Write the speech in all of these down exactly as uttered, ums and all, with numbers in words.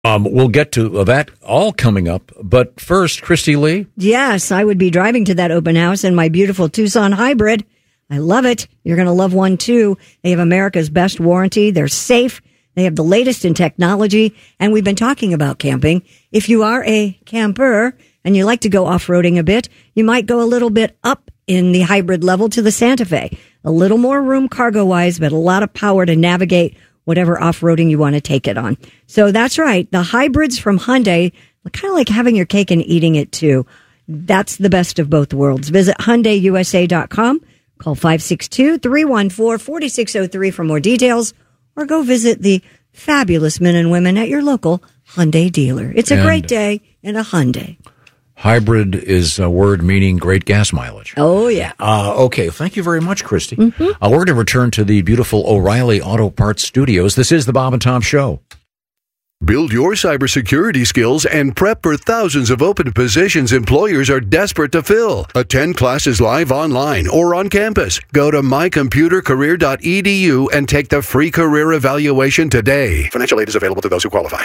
Um, we'll get to that all coming up. But first, Christy Lee. Yes, I would be driving to that open house in my beautiful Tucson hybrid. I love it. You're going to love one, too. They have America's best warranty. They're safe. They have the latest in technology. And we've been talking about camping. If you are a camper and you like to go off-roading a bit, you might go a little bit up in the hybrid level to the Santa Fe. A little more room cargo-wise, but a lot of power to navigate whatever off-roading you want to take it on. So that's right. The hybrids from Hyundai, kind of like having your cake and eating it too. That's the best of both worlds. Visit Hyundai U S A dot com. Call five six two, three one four, four six zero three for more details, or go visit the fabulous men and women at your local Hyundai dealer. It's a And great day in a Hyundai. Hybrid is a word meaning great gas mileage. Oh, yeah. Uh, okay, thank you very much, Christy. Mm-hmm. Uh, we're going to return to the beautiful O'Reilly Auto Parts Studios. This is the Bob and Tom Show. Build your cybersecurity skills and prep for thousands of open positions employers are desperate to fill. Attend classes live online or on campus. Go to my computer career dot e d u and take the free career evaluation today. Financial aid is available to those who qualify.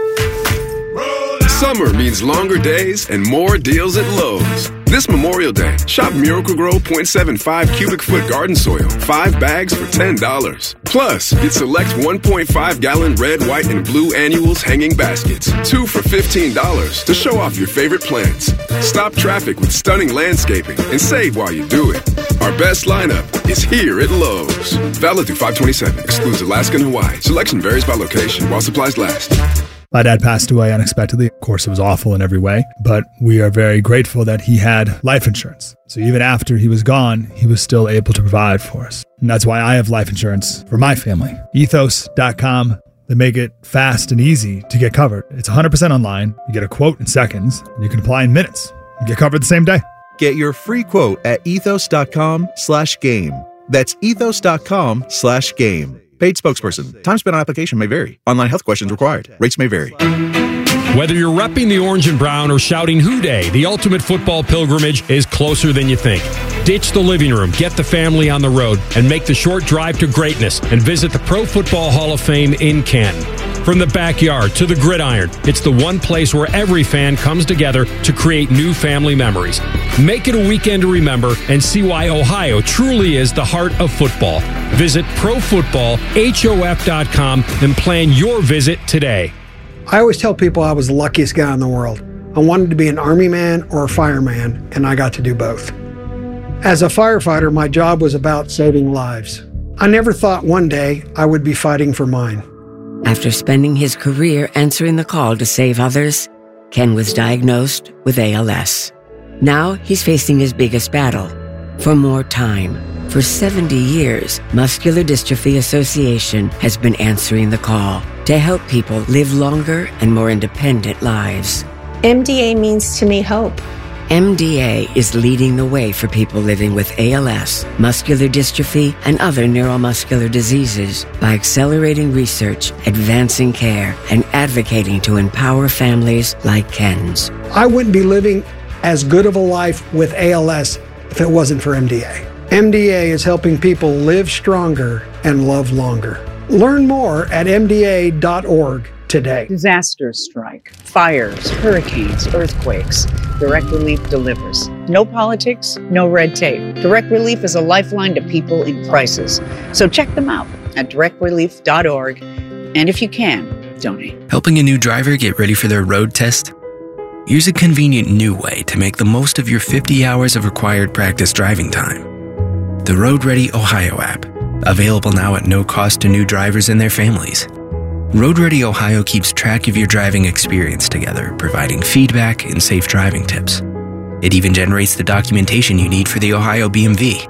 Summer means longer days and more deals at Lowe's. This Memorial Day, shop Miracle-Gro point seven five cubic foot garden soil, five bags for ten dollars. Plus, get select one point five gallon red, white, and blue annuals hanging baskets, two for fifteen dollars to show off your favorite plants. Stop traffic with stunning landscaping and save while you do it. Our best lineup is here at Lowe's. Valid through five twenty-seven, excludes Alaska and Hawaii. Selection varies by location while supplies last. My dad passed away unexpectedly. Of course, it was awful in every way, but we are very grateful that he had life insurance. So even after he was gone, he was still able to provide for us. And that's why I have life insurance for my family. ethos dot com. They make it fast and easy to get covered. It's one hundred percent online. You get a quote in seconds, and you can apply in minutes. You get covered the same day. Get your free quote at ethos dot com slash game. That's ethos dot com slash game. Paid spokesperson. Time spent on application may vary. Online health questions required. Rates may vary. Whether you're repping the orange and brown or shouting Hoo Day, the ultimate football pilgrimage is closer than you think. Ditch the living room, get the family on the road, and make the short drive to greatness and visit the Pro Football Hall of Fame in Canton. From the backyard to the gridiron, it's the one place where every fan comes together to create new family memories. Make it a weekend to remember and see why Ohio truly is the heart of football. Visit pro football hof dot com and plan your visit today. I always tell people I was the luckiest guy in the world. I wanted to be an army man or a fireman, and I got to do both. As a firefighter, my job was about saving lives. I never thought one day I would be fighting for mine. After spending his career answering the call to save others, Ken was diagnosed with A L S. Now he's facing his biggest battle, for more time. For seventy years, Muscular Dystrophy Association has been answering the call to help people live longer and more independent lives. M D A means to me hope. M D A is leading the way for people living with A L S, muscular dystrophy, and other neuromuscular diseases by accelerating research, advancing care, and advocating to empower families like Ken's. I wouldn't be living as good of a life with A L S if it wasn't for M D A. M D A is helping people live stronger and love longer. Learn more at m d a dot org today. Disasters strike, fires, hurricanes, earthquakes. Direct Relief delivers. No politics, no red tape. Direct Relief is a lifeline to people in crisis. So check them out at direct relief dot org. And if you can, donate. Helping a new driver get ready for their road test? Here's a convenient new way to make the most of your fifty hours of required practice driving time. The Road Ready Ohio app, available now at no cost to new drivers and their families. Road Ready Ohio keeps track of your driving experience together, providing feedback and safe driving tips. It even generates the documentation you need for the Ohio B M V.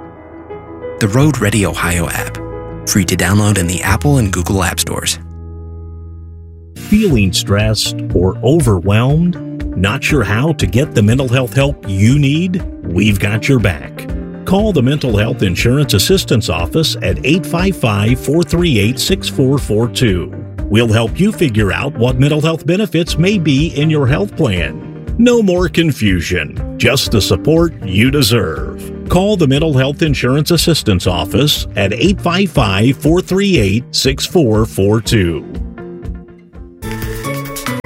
The Road Ready Ohio app, free to download in the Apple and Google App Stores. Feeling stressed or overwhelmed? Not sure how to get the mental health help you need? We've got your back. Call the Mental Health Insurance Assistance Office at eight five five, four three eight, six four four two. We'll help you figure out what mental health benefits may be in your health plan. No more confusion, just the support you deserve. Call the Mental Health Insurance Assistance Office at eight five five, four three eight, six four four two.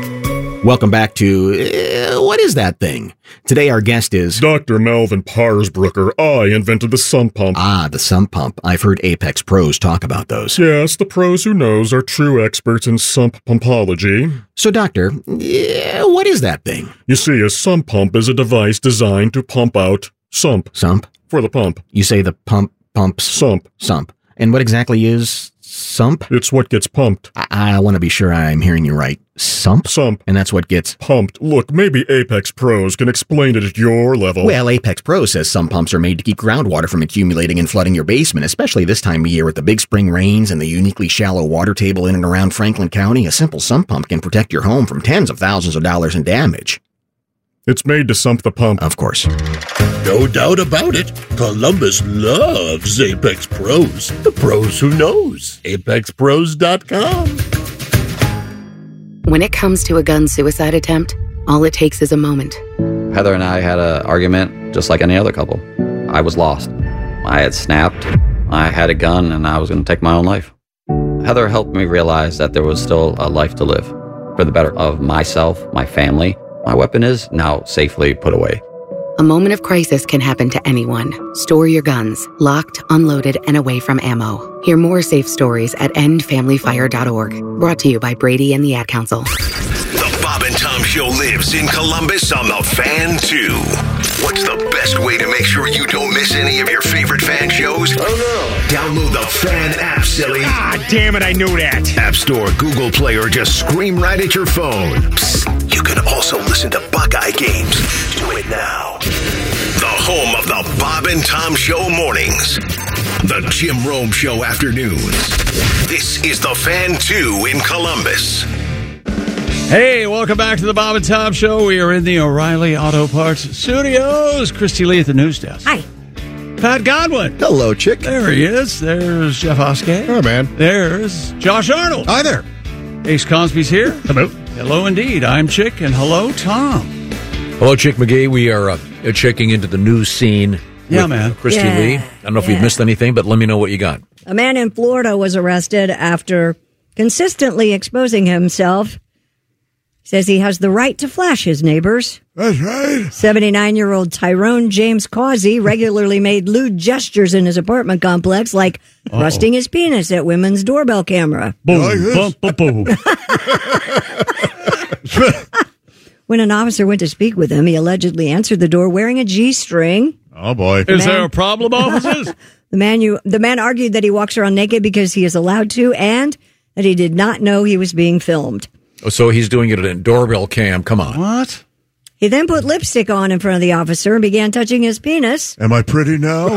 Welcome back to uh, What is That Thing? Today our guest is Doctor Melvin Parsbrucker. I invented the sump pump. Ah, the sump pump. I've heard Apex pros talk about those. Yes, the pros who knows are true experts in sump pumpology. So, Doctor, uh, what is that thing? You see, a sump pump is a device designed to pump out sump. Sump? For the pump. You say the pump pumps? Sump. Sump. And what exactly is sump? It's what gets pumped. I, I want to be sure I'm hearing you right. Sump? Sump. And that's what gets pumped. Look, maybe Apex Pros can explain it at your level. Well, Apex Pro says some pumps are made to keep groundwater from accumulating and flooding your basement, especially this time of year with the big spring rains and the uniquely shallow water table in and around Franklin County. A simple sump pump can protect your home from tens of thousands of dollars in damage. It's made to sump the pump. Of course. No doubt about it. Columbus loves Apex Pros. The pros who knows. Apex Pros dot com. When it comes to a gun suicide attempt, all it takes is a moment. Heather and I had an argument just like any other couple. I was lost. I had snapped. I had a gun and I was going to take my own life. Heather helped me realize that there was still a life to live for the better of myself, my family. My weapon is now safely put away. A moment of crisis can happen to anyone. Store your guns, locked, unloaded, and away from ammo. Hear more safe stories at end family fire dot org. Brought to you by Brady and the Ad Council. The Bob and Tom Show lives in Columbus on the Fan two. What's the best way to make sure you don't miss any of your favorite fan shows? Oh, no. Download the Fan app, silly. Ah, damn it, I knew that. App Store, Google Play, or just scream right at your phone. Psst, you can also listen to Buckeye games. Do it now. The home of the Bob and Tom Show mornings. The Jim Rome Show afternoons. This is the Fan two in Columbus. Hey, welcome back to the Bob and Tom Show. We are in the O'Reilly Auto Parts Studios. Christy Lee at the news desk. Hi. Pat Godwin. Hello, chick. There he is. There's Jeff Oskay. Hey, man. There's Josh Arnold. Hi there. Ace Cosby's here. Hello. Hello, indeed. I'm Chick, and hello, Tom. Hello, Chick McGee. We are uh, checking into the news scene. Yeah, with man. Christy Yeah, Lee. I don't know if yeah. we've missed anything, but let me know what you got. A man in Florida was arrested after consistently exposing himself. He says he has the right to flash his neighbors. That's right. seventy-nine-year-old Tyrone James Causey regularly made lewd gestures in his apartment complex, like Uh-oh. thrusting his penis at women's doorbell camera. Boom, like boom, boom, boom. When an officer went to speak with him, he allegedly answered the door wearing a G-string. Oh, boy. Is man- there a problem, officers? The man, you, the man argued that he walks around naked because he is allowed to and that he did not know he was being filmed. Oh, so he's doing it in doorbell cam. Come on. What? He then put lipstick on in front of the officer and began touching his penis. Am I pretty now?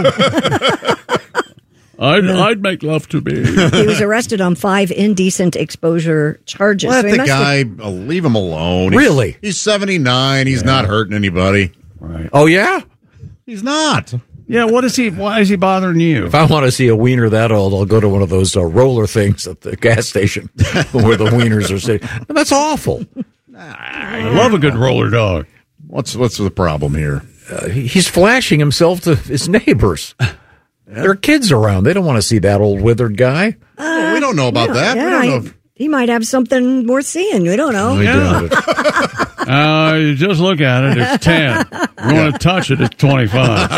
I'd, I'd make love to me. He was arrested on five indecent exposure charges. Let So he the must guy, have- uh, leave him alone. He's- Really? He's seventy-nine. He's not hurting anybody. Right. Oh, yeah? He's not. Yeah, what is he? Why is he bothering you? If I want to see a wiener that old, I'll go to one of those uh, roller things at the gas station where the wieners are sitting. That's awful. I love a good roller dog. What's what's the problem here? Uh, he- he's flashing himself to his neighbors. There are kids around. They don't want to see that old withered guy. Well, we don't know about Yeah, that. yeah, we don't know. he, If, he might have something worth seeing. We don't know. I doubt it. Uh, you just look at it, it's ten. You want to touch it, it's twenty-five.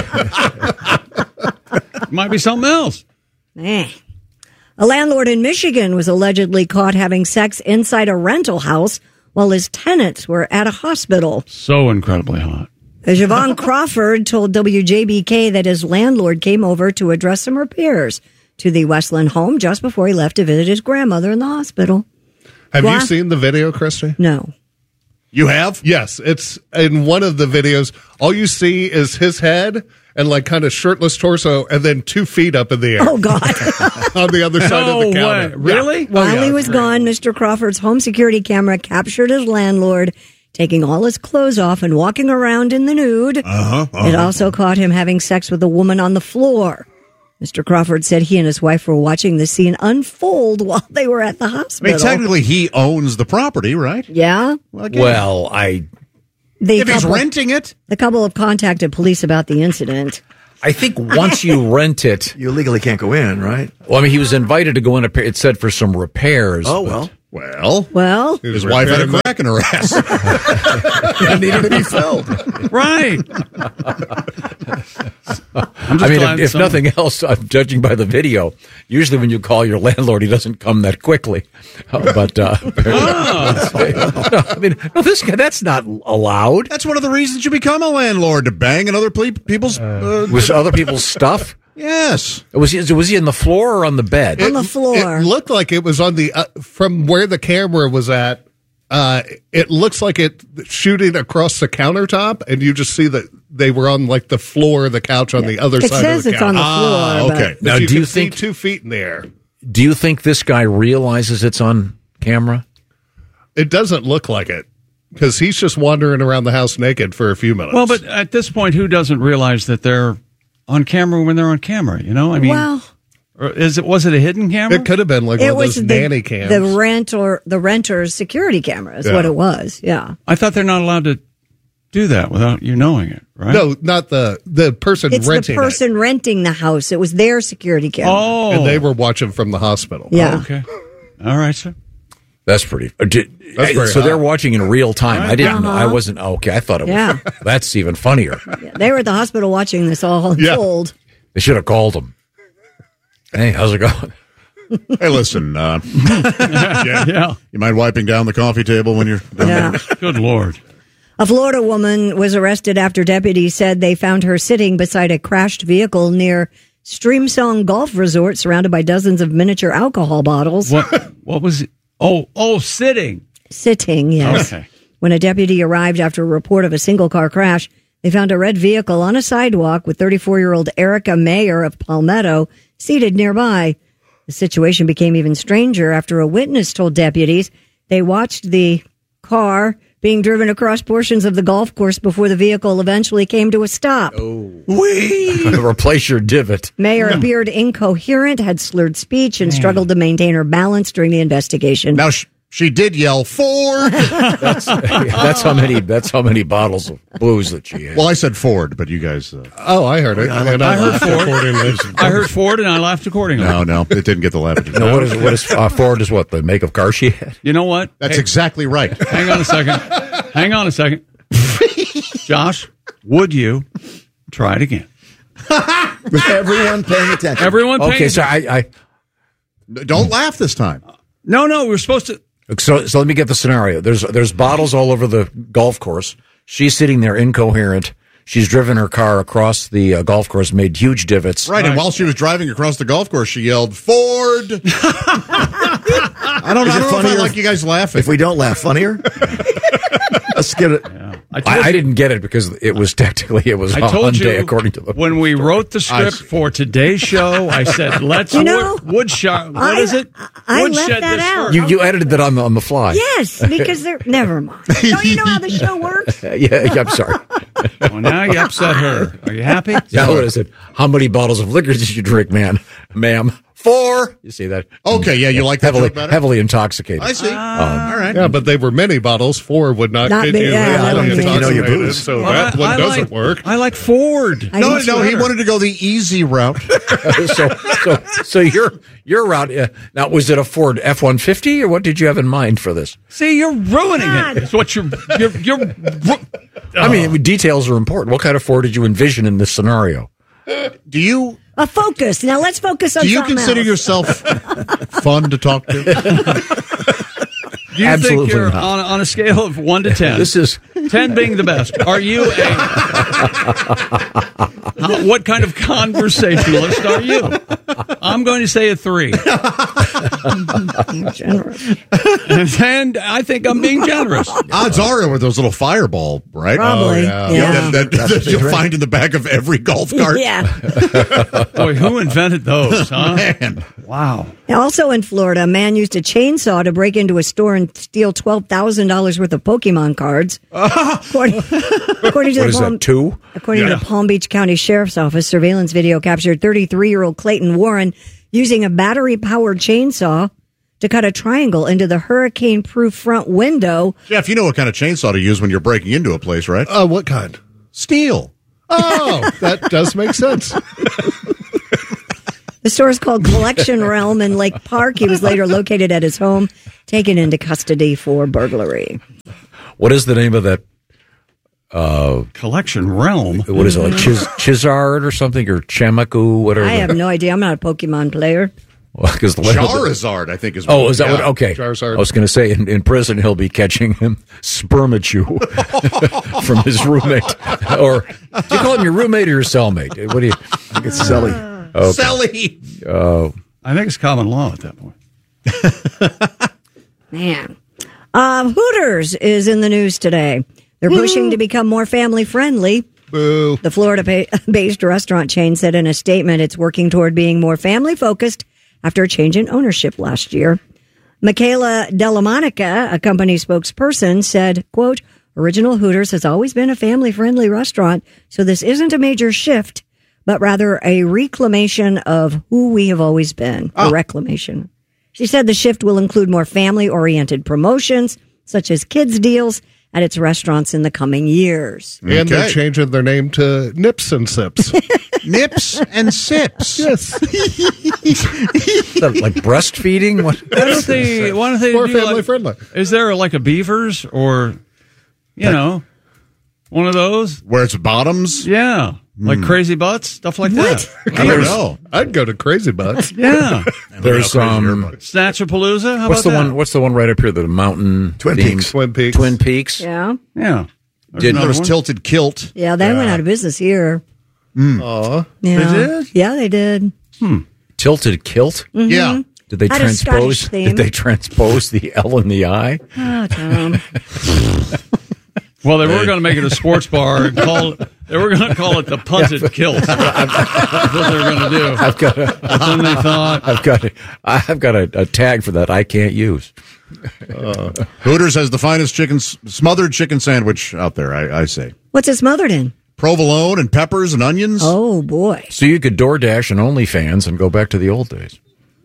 Might be something else. Eh. A landlord in Michigan was allegedly caught having sex inside a rental house while his tenants were at a hospital. So incredibly hot. Javon Crawford told W J B K that his landlord came over to address some repairs to the Westland home just before he left to visit his grandmother in the hospital. have Well, you seen the video, Christy? No. You have? Yes. It's in one of the videos. All you see is his head and like kind of shirtless torso and then two feet up in the air. Oh, God. On the other side No of the counter. way. Really? Yeah. While Oh, yeah. he was gone, Mister Crawford's home security camera captured his landlord taking all his clothes off and walking around in the nude. Uh-huh, uh-huh. It also caught him having sex with a woman on the floor. Mister Crawford said he and his wife were watching the scene unfold while they were at the I hospital. mean, technically, he owns the property, right? Yeah. Well, again, Well, I The if he's couple, renting it, the couple have contacted police about the incident. I think once you rent it, you legally can't go in, right? well, I mean, he was invited to go in. It said for some repairs. Oh, but well. Well, well, his wife had a crack in her ass. It needed to be filled. Right. I mean, if, if some- nothing else, I'm judging by the video. Usually, when you call your landlord, he doesn't come that quickly. Uh, but uh, no, I mean, no, this guy, that's not allowed. That's one of the reasons you become a landlord, to bang in other ple- people's uh, With other people's stuff. Yes. Was he, was he in the floor or on the bed? On the floor. It looked like it was on the uh, from where the camera was at. Uh, it looks like it shooting across the countertop, and you just see that they were on like the floor of the couch on the other It side says of the it's couch. on the Ah, floor, okay. but- Now, Now, you do you can see think- two feet in the air? Do you think this guy realizes it's on camera? It doesn't look like it because he's just wandering around the house naked for a few minutes. Well, but at this point, who doesn't realize that they're on camera when they're on camera? You know, I mean, Well- or is it was it a hidden camera? it could have been like it one of was those the, nanny cams. the rent or the renter's security camera is Yeah. what it was. Yeah. I thought they're not allowed to do that without you knowing it, right? No, not the the person It's the renting person renting the house. It was their security camera. Oh, it, and they were watching from the hospital. Yeah. Oh, okay. All right, sir. That's pretty. uh, Did, That's very so they're odd. watching in real time. I didn't. know. I Uh-huh. wasn't. Okay, I thought it was. Yeah. That's even funnier. Yeah, they were at the hospital watching this all Yeah. unfold. They should have called him. Hey, how's it going? Hey, listen, uh, Yeah. yeah. you mind wiping down the coffee table when you're done? Yeah. Good Lord. A Florida woman was arrested after deputies said they found her sitting beside a crashed vehicle near Streamsong Golf Resort, surrounded by dozens of miniature alcohol bottles. What? What was it? Oh, oh, sitting. Sitting, yes. Okay. When a deputy arrived after a report of a single car crash, they found a red vehicle on a sidewalk with thirty-four-year-old Erica Mayer of Palmetto seated nearby. The situation became even stranger after a witness told deputies they watched the car being driven across portions of the golf course before the vehicle eventually came to a stop. Replace your divot. Mayer appeared incoherent, had slurred speech, and struggled to maintain her balance during the investigation. Now, sh- she did yell, Ford! That's, that's how many. That's how many bottles of booze that she had. Well, I said Ford, but you guys... Uh, Oh, I heard it. And I heard laughed Ford. accordingly. I heard Ford, and I laughed accordingly. no, no, it didn't get the laugh. No, what is what is uh, Ford is what the make of car she had? You know what? That's Hey, exactly right. hang on a second. Hang on a second. Josh, would you try it again? Everyone paying attention. Everyone paying Okay, so I, I Don't laugh this time. No, no, we're supposed to. so so let me get the scenario. There's there's bottles all over the golf course. She's sitting there incoherent. She's driven her car across the uh, golf course, made huge divots. Right, and while she was driving across the golf course, she yelled, Ford! I don't, Is I it don't know if funnier I like you guys laughing. If we don't laugh, funnier? Let's get it. I, told I, I you- didn't get it because it was technically it was I on told day you according to the when we wrote the script for today's show. I said, "Let's You know, wood, woodshed. What I- is it? I Woodshed left that this out. first." you you edited that on the on the fly. Yes, because they're never mind. Don't you know how the show works? yeah, yeah, I'm sorry. Well, now you upset her. Are you happy? Yeah, what is it? How many bottles of liquor did you drink, man, ma'am? Four. You see that? Okay, yeah, you like that heavily joke better? heavily intoxicated. I see. Um, All right. Yeah, but they were mini bottles. Four would not, Not get be- you yeah, really I don't think you know your intoxicated, booze. so Well, that I- one I doesn't like- work. I like Ford. I No, do no, he better. wanted to go the easy route. so so so your your route uh, now was it a Ford F one fifty or what did you have in mind for this? See, you're ruining it. That's what you're. You're. you're I mean, details are important. What kind of Ford did you envision in this scenario? Do you A focus. Now let's focus on do you something consider else. yourself fun to talk to? Do you Absolutely think you're not. on, on a scale of one to ten? This is ten being the best. Are you a? How- what kind of conversationalist are you? I'm going to say a three. Generous. And I think I'm being generous. Odds are with those little fireball, right? Probably. yeah. Yeah. That, that, that you'll find in the back of every golf cart. Yeah. Boy, who invented those, huh? Man. Wow. Also in Florida, a man used a chainsaw to break into a store and steal twelve thousand dollars worth of Pokemon cards. according, according to what the is Palm, that two? according Yeah. to the Palm Beach County Sheriff's Office, surveillance video captured thirty-three-year-old Clayton Warren using a battery-powered chainsaw to cut a triangle into the hurricane-proof front window. Jeff, you know what kind of chainsaw to use when you're breaking into a place, right? Uh, what kind? Steel. Oh, that does make sense. The store is called Collection Realm in Lake Park. He was later located at his home, taken into custody for burglary. What is the name of that? Uh, Collection Realm. What is it, like Chiz, Chizard or something, or Chamaku, whatever? I have no idea. I'm not a Pokemon player. Well, the Charizard, I think is. Oh, is that yeah. what? Okay, Charizard. I was going to say in, in prison he'll be catching him Spermachew from his roommate, or do you call him your roommate or your cellmate? What do you? I think it's Selly. Okay. Selly. Uh, I think it's common law at that point. Man, uh, Hooters is in the news today. They're pushing to become more family friendly. Boo. The Florida-based restaurant chain said in a statement it's working toward being more family-focused after a change in ownership last year. Michaela Delamonica, a company spokesperson, said, quote, Original Hooters has always been a family-friendly restaurant, so this isn't a major shift, but rather a reclamation of who we have always been, oh. a reclamation. She said the shift will include more family-oriented promotions, such as kids' deals, at its restaurants in the coming years. And okay. they're changing their name to Nips and Sips. Nips and Sips. Yes. like breastfeeding? What? Why don't they, why don't they More do family like, friendly. Is there like a Beavers or, you That, know, one of those? Where it's bottoms? Yeah. Like mm. Crazy Butts? Stuff like what? that. I don't know. I'd go to Crazy Butts. Yeah. There's um, Snatchapalooza? How what's about the that? one? What's the one right up here? The mountain Twin themed- Peaks. Twin Peaks. Twin Peaks. Yeah. Yeah. Did There was one. Tilted Kilt. Yeah, they Yeah. went out of business here. Mm. Aw. Yeah. They did? Yeah, they did. Hmm. Tilted Kilt. Mhm. Yeah. Did they Had a Scottish transpose? theme. Did they transpose the L in the I? Oh, Tom. Well, they were going to make it a sports bar and call it, they were going to call it the Punted Kilt. That's what they were going to do. I've got a, But then they thought, I've got a, I've got a, a tag for that I can't use. Uh, Hooters has the finest chicken, smothered chicken sandwich out there, I, I say. What's it smothered in? Provolone and peppers and onions. Oh, boy. So you could DoorDash and OnlyFans and go back to the old days.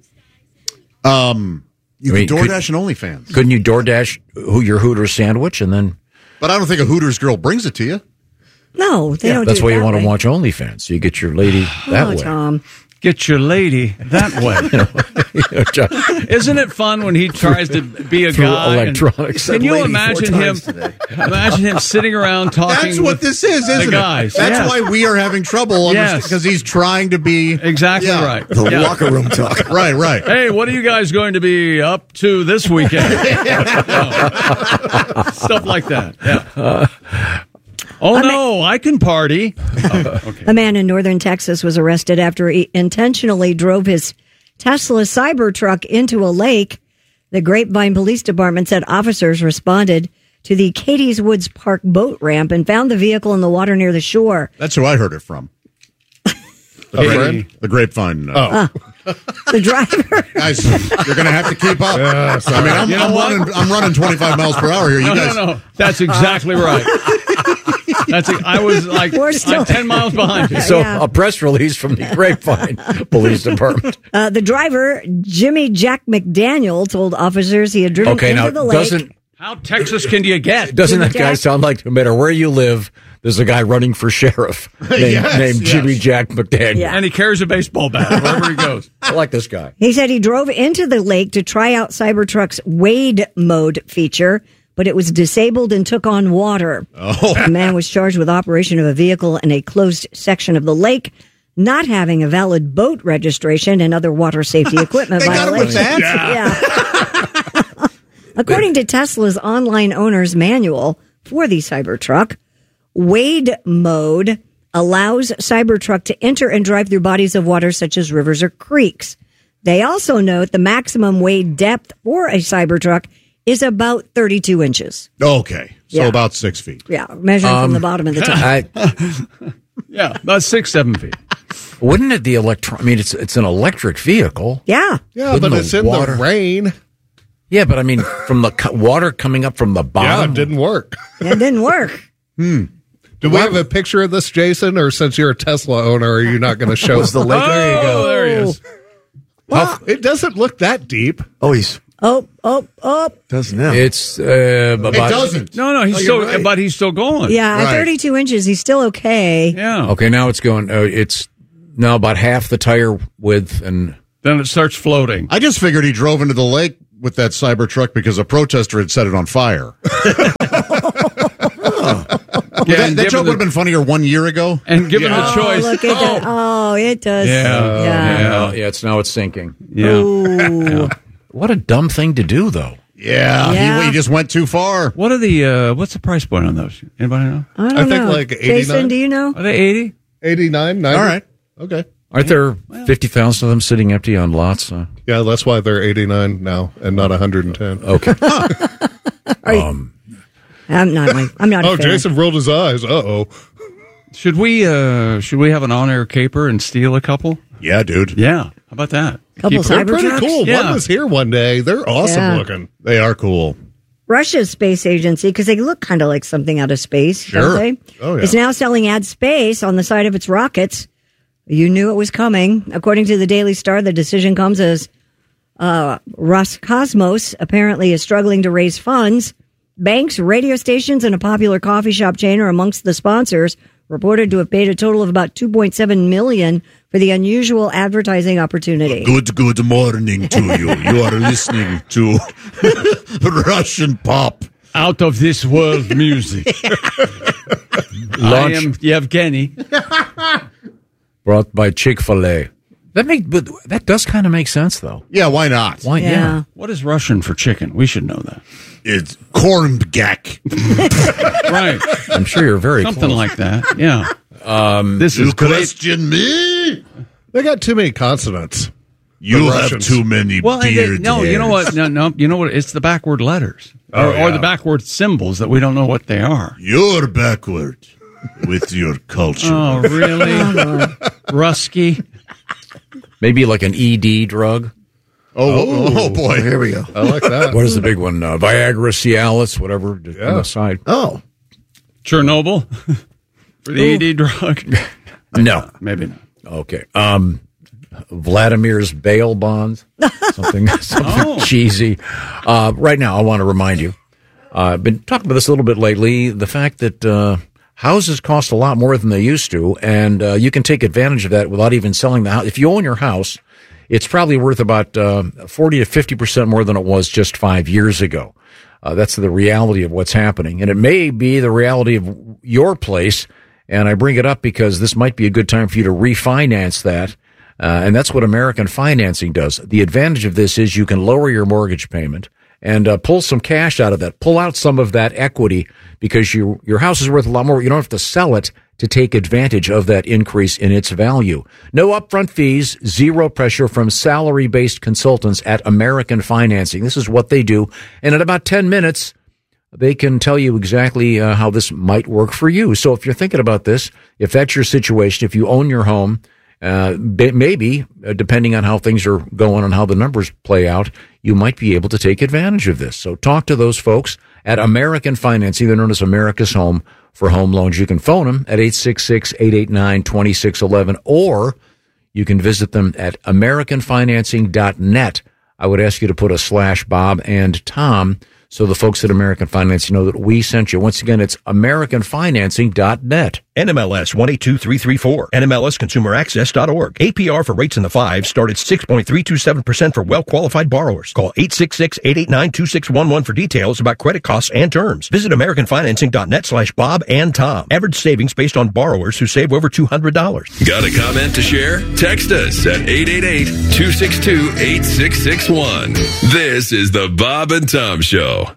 Um, you I mean, can could- DoorDash and OnlyFans. Couldn't you DoorDash who your Hooters sandwich and then? But I don't think a Hooters girl brings it to you. No, they don't That's do why it you that want way. to watch OnlyFans. So you get your lady that oh, way. Tom. get your lady that way. You know, just- Isn't it fun when he tries to be a through guy? and- electronics. Can you Lady imagine four him? times today. Imagine him sitting around talking. That's what with this is, isn't the guys. it? That's Yeah. why we are having trouble Yes. because he's trying to be Exactly Yeah. right. The Yeah. locker room talk. Right, right. Hey, what are you guys going to be up to this weekend? No. Stuff like that. Yeah. Oh, no, I can party. Oh, okay. A man in northern Texas was arrested after he intentionally drove his Tesla Cybertruck into a lake. The Grapevine Police Department said officers responded to the Katie's Woods Park boat ramp and found the vehicle in the water near the shore. That's who I heard it from. The, Hey. grape, the grapevine. Uh, Uh, the driver. Guys, you're going to have to keep up. Yeah, I mean, I'm, You know I'm what? running. I'm running twenty-five miles per hour here. You No, guys, no, no. That's exactly right. That's. I was like We're still- I'm ten miles behind you. So Yeah. a press release from the Grapevine Police Department. Uh, the driver, Jimmy Jack McDaniel, told officers he had driven Okay, into now the lake. doesn't How Texas can you get? doesn't that guy Jack? sound like no matter where you live, there's a guy running for sheriff named, Yes, named yes. Jimmy Jack McDaniel. Yeah. And he carries a baseball bat wherever he goes. I like this guy. He said he drove into the lake to try out Cybertruck's wade mode feature, but it was disabled and took on water. Oh. The man was charged with operation of a vehicle in a closed section of the lake, not having a valid boat registration and other water safety equipment They got him with violations. that? Yeah. According to Tesla's online owner's manual for the Cybertruck, wade mode allows Cybertruck to enter and drive through bodies of water such as rivers or creeks. They also note the maximum wade depth for a Cybertruck is about thirty-two inches. Okay, so Yeah. about six feet. Yeah, measuring from the bottom of the top. I, Yeah, about six, seven feet. wouldn't it the electron? I mean, it's it's an electric vehicle. Yeah. Yeah, Wouldn't but the it's in water- the rain. Yeah, but I mean, from the co- water coming up from the Yeah, bottom. it didn't work. It didn't work. Do we have a picture of this, Jason? Or since you're a Tesla owner, are you not going to show us the link? There you go. There he is. Well, it doesn't look that deep. Oh, he's Oh, oh, oh. doesn't now. It's uh, about, It doesn't. No, no, he's Oh, still, you're right. but he's still going. Yeah, at Right. thirty-two inches, he's still okay. Yeah. Okay, now it's going. Uh, it's No, about half the tire width, and then it starts floating. I just figured he drove into the lake with that Cybertruck because a protester had set it on fire. Yeah, that that joke would have been funnier one year ago. And given Yeah. the choice, Look at that. Oh, it does. yeah, Yeah. yeah, yeah. It's now it's sinking. Yeah. Ooh. What a dumb thing to do, though. Yeah, Yeah. He, he just went too far. what are the uh, what's the price point on those? Anybody know? I don't I think know. like Jason, eighty-nine. do you know? Are they eighty? eighty-nine, ninety. All right. Okay. Aren't there fifty thousand of them sitting empty on lots? Uh, Yeah, that's why they're eighty-nine now and not one hundred ten. okay. um, I'm not. I'm not. A Oh, fan. Jason rolled his eyes. Uh-oh. Should we uh, should we have an on-air caper and steal a couple? Yeah, dude. Yeah, how about that? Couple They're pretty Cybertrucks? cool. Yeah. One was here one day. They're awesome Yeah. looking. They are cool. Russia's space agency, because they look kind of like something out of space, Sure. don't they? Oh, yeah. Is now selling ad space on the side of its rockets. You knew it was coming. According to the Daily Star, the decision comes as uh, Roscosmos apparently is struggling to raise funds. Banks, radio stations, and a popular coffee shop chain are amongst the sponsors, reported to have paid a total of about two point seven million dollars for the unusual advertising opportunity. Good, good morning to you. You are listening to Russian pop. Out of this world music. I am Yevgeny. Brought by Chick-fil-A. That make, but that does kind of make sense, though. Yeah, why not? Why? Yeah. Yeah. What is Russian for chicken? We should know that. It's kormbgak. Right. I'm sure you're very Something close. like that. Yeah. Um, This You is great. question me? They got too many consonants. You The have Russians. too many Well, and they, beard no, you know hairs. what? No, no, you know what? It's the backward letters, or, Oh, or yeah. the backward symbols that we don't know what they are. You're backward with your culture. Oh, really, Rusky? maybe like an E D drug. Oh, oh, oh, boy. Here we go. I like that. What is the big one? Uh, Viagra, Cialis, whatever. just Yeah. On the side. Oh, Chernobyl for the E D drug? No. Maybe not. Okay. Um, Vladimir's bail bonds. Something, something Oh. cheesy. Uh, right now, I want to remind you. Uh, I've been talking about this a little bit lately. The fact that uh, houses cost a lot more than they used to, and uh, you can take advantage of that without even selling the house. If you own your house, it's probably worth about uh, forty to fifty percent more than it was just five years ago. Uh, that's the reality of what's happening. And it may be the reality of your place. And I bring it up because this might be a good time for you to refinance that. Uh, and that's what American Financing does. The advantage of this is you can lower your mortgage payment and uh, pull some cash out of that, pull out some of that equity because you, your house is worth a lot more. You don't have to sell it to take advantage of that increase in its value. No upfront fees, zero pressure from salary-based consultants at American Financing. This is what they do. And in about ten minutes, they can tell you exactly uh, how this might work for you. So if you're thinking about this, if that's your situation, if you own your home, uh, maybe, uh, depending on how things are going and how the numbers play out, you might be able to take advantage of this. So talk to those folks at American Financing. They're known as America's Home for home loans. You can phone them at eight six six, eight eight nine, two six one one, or you can visit them at american financing dot net. I would ask you to put a slash Bob and Tom so the folks at American Financing know that we sent you. Once again, it's american financing dot net. N M L S one eight two three three four. N M L S consumer access dot org. A P R for rates in the fives start at six point three two seven percent for well-qualified borrowers. Call eight six six, eight eight nine, two six one one for details about credit costs and terms. Visit american financing dot net slash Bob and Tom. Average savings based on borrowers who save over two hundred dollars. Got a comment to share? Text us at eight eight eight, two six two, eight six six one. This is the Bob and Tom Show.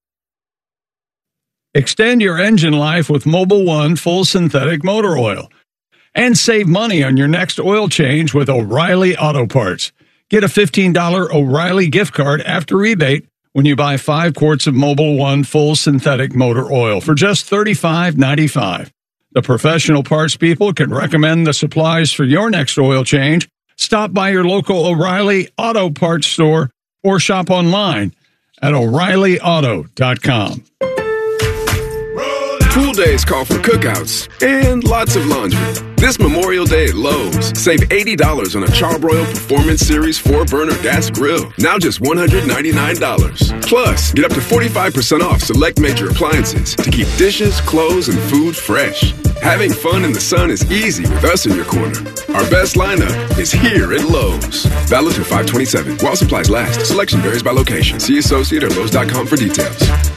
Extend your engine life with Mobil One full synthetic motor oil. And save money on your next oil change with O'Reilly Auto Parts. Get a fifteen dollars O'Reilly gift card after rebate when you buy five quarts of Mobil One full synthetic motor oil for just thirty-five ninety-five. The professional parts people can recommend the supplies for your next oil change. Stop by your local O'Reilly Auto Parts store or shop online at o'reilly auto dot com. Pool days call for cookouts and lots of laundry. This Memorial Day at Lowe's, save eighty dollars on a Charbroil Performance Series four burner gas grill. Now just one hundred ninety-nine dollars. Plus, get up to forty-five percent off select major appliances to keep dishes, clothes, and food fresh. Having fun in the sun is easy with us in your corner. Our best lineup is here at Lowe's. Valid through five twenty-seven. While supplies last. Selection varies by location. See associate or Lowe's dot com for details.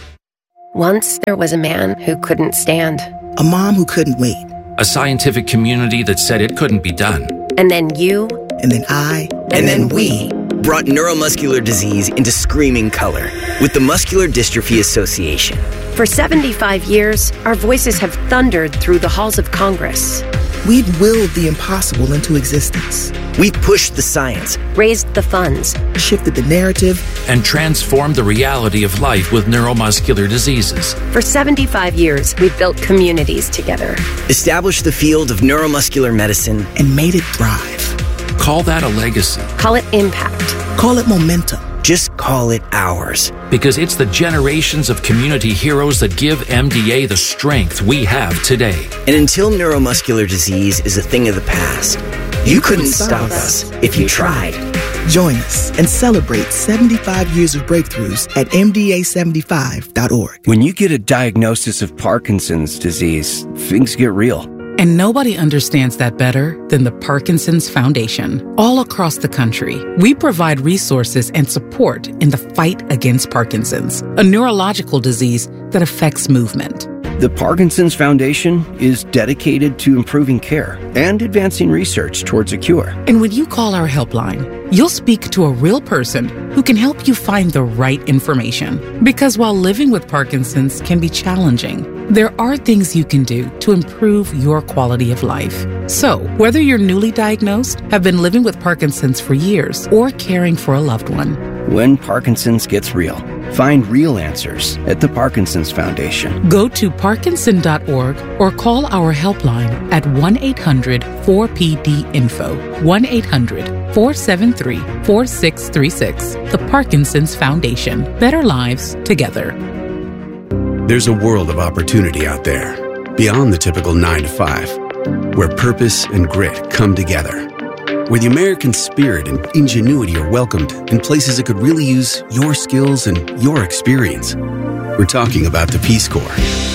Once there was a man who couldn't stand. A mom who couldn't wait. A scientific community that said it couldn't be done. And then you. And then I. And, and then, then we. Brought neuromuscular disease into screaming color with the Muscular Dystrophy Association. For seventy-five years, our voices have thundered through the halls of Congress. We've willed the impossible into existence. We've pushed the science, raised the funds, shifted the narrative, and transformed the reality of life with neuromuscular diseases. For seventy-five years, we've built communities together, established the field of neuromuscular medicine, and made it thrive. Call that a legacy. Call it impact. Call it momentum. Just call it ours. Because it's the generations of community heroes that give M D A the strength we have today. And until neuromuscular disease is a thing of the past, you, you couldn't, couldn't stop us if you tried. Join us and celebrate seventy-five years of breakthroughs at M D A seventy-five dot org. When you get a diagnosis of Parkinson's disease, things get real. And nobody understands that better than the Parkinson's Foundation. All across the country, we provide resources and support in the fight against Parkinson's, a neurological disease that affects movement. The Parkinson's Foundation is dedicated to improving care and advancing research towards a cure. And when you call our helpline, you'll speak to a real person who can help you find the right information. Because while living with Parkinson's can be challenging, there are things you can do to improve your quality of life. So, whether you're newly diagnosed, have been living with Parkinson's for years, or caring for a loved one, when Parkinson's gets real, find real answers at the Parkinson's Foundation. Go to parkinson dot org or call our helpline at one eight hundred four P D info, one eight hundred four seven three four six three six. The Parkinson's Foundation. Better lives together. There's a world of opportunity out there, beyond the typical nine to five, where purpose and grit come together, where the American spirit and ingenuity are welcomed in places that could really use your skills and your experience. We're talking about the Peace Corps.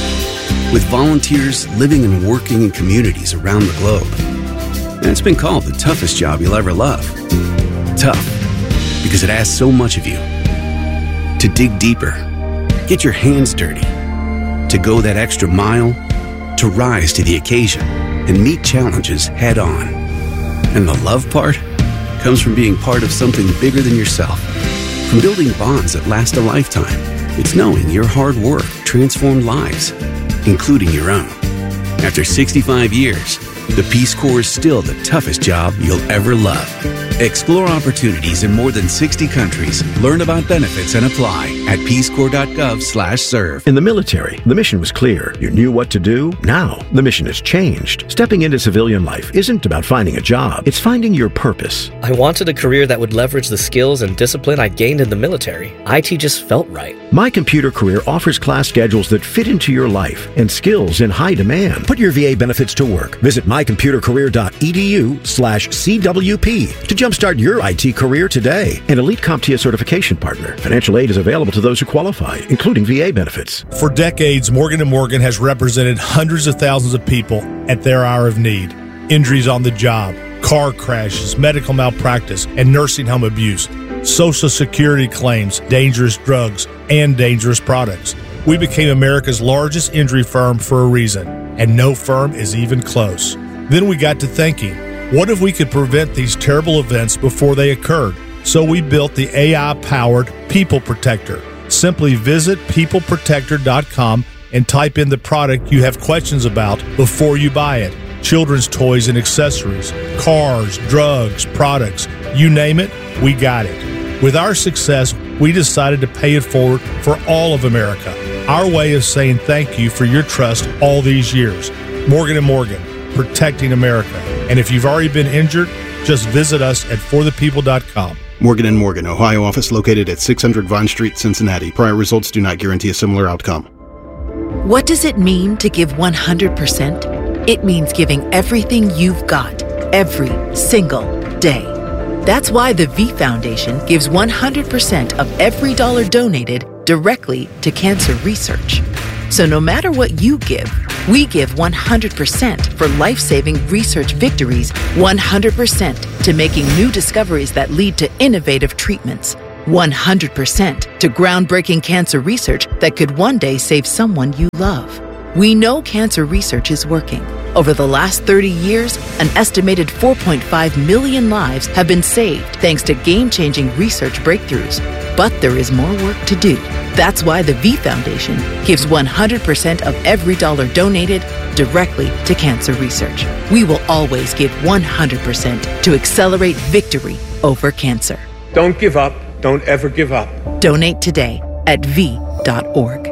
With volunteers living and working in communities around the globe. And it's been called the toughest job you'll ever love. Tough, because it asks so much of you. To dig deeper, get your hands dirty, to go that extra mile, to rise to the occasion and meet challenges head on. And the love part comes from being part of something bigger than yourself, from building bonds that last a lifetime. It's knowing your hard work transformed lives, including your own. After sixty-five years, the Peace Corps is still the toughest job you'll ever love. Explore opportunities in more than sixty countries. Learn about benefits and apply at peace corps dot gov slash serve. In the military, the mission was clear. You knew what to do. Now, the mission has changed. Stepping into civilian life isn't about finding a job. It's finding your purpose. I wanted a career that would leverage the skills and discipline I gained in the military. I T just felt right. My Computer Career offers class schedules that fit into your life and skills in high demand. Put your V A benefits to work. Visit my computer career dot e d u slash C W P to jumpstart your I T career today. An Elite CompTIA certification partner. Financial aid is available to those who qualify, including V A benefits. For decades, Morgan and Morgan has represented hundreds of thousands of people at their hour of need. Injuries on the job, car crashes, medical malpractice, and nursing home abuse, Social Security claims, dangerous drugs, and dangerous products. We became America's largest injury firm for a reason, and no firm is even close. Then we got to thinking, what if we could prevent these terrible events before they occurred? So we built the A I-powered People Protector. Simply visit people protector dot com and type in the product you have questions about before you buy it. Children's toys and accessories, cars, drugs, products, you name it, we got it. With our success, we decided to pay it forward for all of America. Our way of saying thank you for your trust all these years. Morgan and Morgan, protecting America. And if you've already been injured, just visit us at for the people dot com. Morgan and Morgan, Ohio office located at six hundred Vine Street, Cincinnati. Prior results do not guarantee a similar outcome. What does it mean to give one hundred percent? It means giving everything you've got, every single day. That's why the V Foundation gives one hundred percent of every dollar donated directly to cancer research. So no matter what you give, we give one hundred percent for life-saving research victories, one hundred percent to making new discoveries that lead to innovative treatments, one hundred percent to groundbreaking cancer research that could one day save someone you love. We know cancer research is working. Over the last thirty years, an estimated four point five million lives have been saved thanks to game-changing research breakthroughs. But there is more work to do. That's why the V Foundation gives one hundred percent of every dollar donated directly to cancer research. We will always give one hundred percent to accelerate victory over cancer. Don't give up. Don't ever give up. Donate today at v dot org.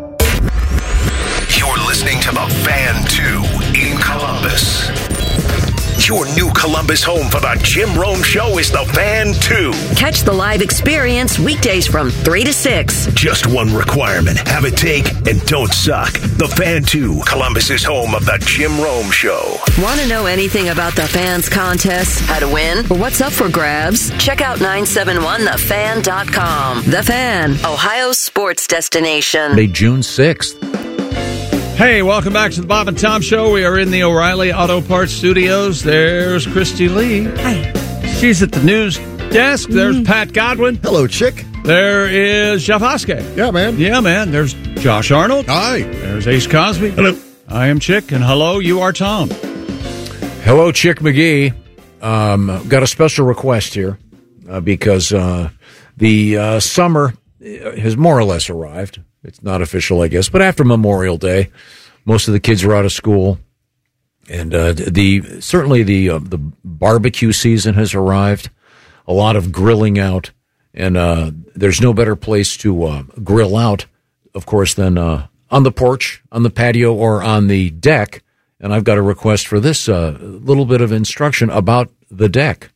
You're listening to The Fan two in Columbus. Your new Columbus home for the Jim Rome Show is The Fan two. Catch the live experience weekdays from three to six. Just one requirement. Have a take and don't suck. The Fan two, Columbus's home of the Jim Rome Show. Want to know anything about the Fans contest, how to win, or what's up for grabs? Check out nine seven one the fan dot com. The Fan, Ohio's sports destination. Monday, June sixth. Hey, welcome back to the Bob and Tom Show. We are in the O'Reilly Auto Parts Studios. There's Christy Lee. Hi. She's at the news desk. There's mm. Pat Godwin. Hello, Chick. There is Jeff Oskey. Yeah, man. Yeah, man. There's Josh Arnold. Hi. There's Ace Cosby. Hello. I am Chick, and hello, you are Tom. Hello, Chick McGee. Um, got a special request here uh, because uh, the uh, summer has more or less arrived. It's not official, I guess, but after Memorial Day, most of the kids are out of school, and uh, the certainly the uh, the barbecue season has arrived. A lot of grilling out, and uh, there's no better place to uh, grill out, of course, than uh, on the porch, on the patio, or on the deck. And I've got a request for this uh, little bit of instruction about the deck.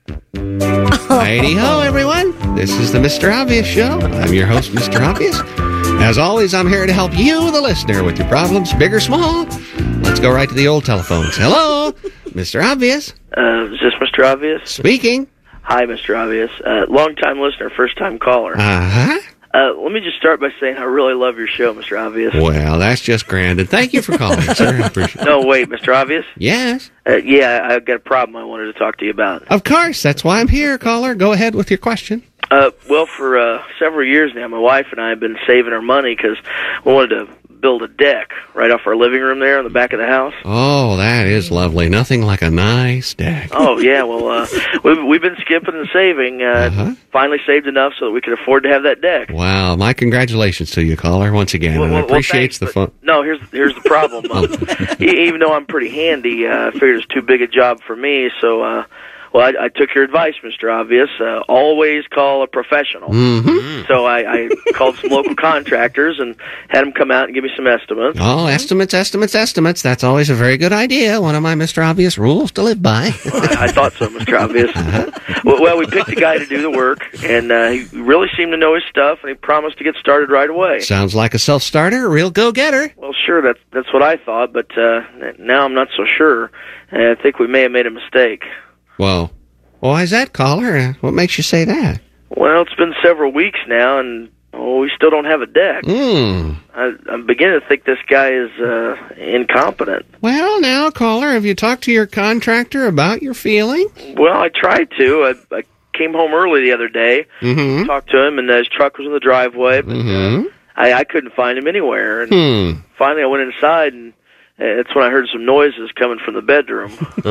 Heidi ho, everyone. This is the Mister Obvious Show. I'm your host, Mister Obvious. As always, I'm here to help you, the listener, with your problems, big or small. Let's go right to the old telephones. Hello, Mister Obvious. Uh, is this Mister Obvious? Speaking. Hi, Mister Obvious. Uh, long-time listener, first-time caller. Uh-huh. Uh, let me just start by saying I really love your show, Mister Obvious. Well, that's just grand, and thank you for calling, sir. I appreciate it. No, wait, Mister Obvious? Yes? Uh, yeah, I've got a problem I wanted to talk to you about. Of course, that's why I'm here, caller. Go ahead with your question. Uh, well, for uh, several years now, my wife and I have been saving our money because we wanted to build a deck right off our living room there on the back of the house. Oh, that is lovely. Nothing like a nice deck. Oh, yeah. Well, uh, we've, we've been skipping and saving. Uh, Uh-huh. Finally saved enough so that we could afford to have that deck. Wow, my congratulations to you, caller, once again. Well, and well, I appreciate well, the thanks, fun. No, here's here's the problem. Uh, e- even though I'm pretty handy, uh, I figured it's too big a job for me, so... Uh, Well, I, I took your advice, Mister Obvious. Uh, always call a professional. Mm-hmm. So I, I called some local contractors and had them come out and give me some estimates. Oh, estimates, estimates, estimates. That's always a very good idea. One of my Mister Obvious rules to live by. I, I thought so, Mister Obvious. Uh-huh. well, well, we picked a guy to do the work, and uh, he really seemed to know his stuff, and he promised to get started right away. Sounds like a self-starter, a real go-getter. Well, sure, that's, that's what I thought, but uh, now I'm not so sure. I think we may have made a mistake. Well, why is that, caller? Uh, What makes you say that? Well, it's been several weeks now, and oh, we still don't have a deck. Mm. I, I'm beginning to think this guy is uh, incompetent. Well, now, caller, have you talked to your contractor about your feeling? Well, I tried to. I, I came home early the other day, mm-hmm. talked to him, and his truck was in the driveway, but mm-hmm. uh, I, I couldn't find him anywhere. And hmm. finally, I went inside, and uh, that's when I heard some noises coming from the bedroom.